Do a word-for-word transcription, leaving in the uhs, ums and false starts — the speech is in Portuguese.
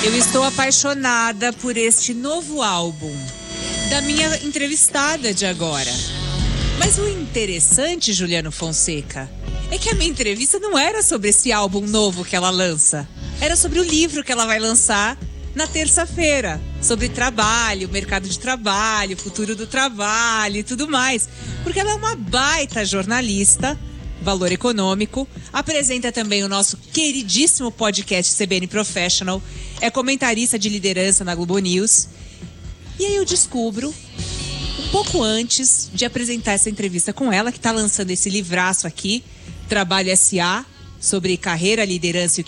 Eu estou apaixonada por este novo álbum da minha entrevistada de agora. Mas o interessante, Juliano Fonseca, é que a minha entrevista não era sobre esse álbum novo que ela lança. Era sobre o livro que ela vai lançar na terça-feira. Sobre trabalho, mercado de trabalho, futuro do trabalho e tudo mais. Porque ela é uma baita jornalista, Valor Econômico, apresenta também o nosso queridíssimo podcast C B N Professional, é comentarista de liderança na Globo News. E aí eu descubro, um pouco antes de apresentar essa entrevista com ela, que está lançando esse livraço aqui, Trabalho S A, sobre carreira, liderança e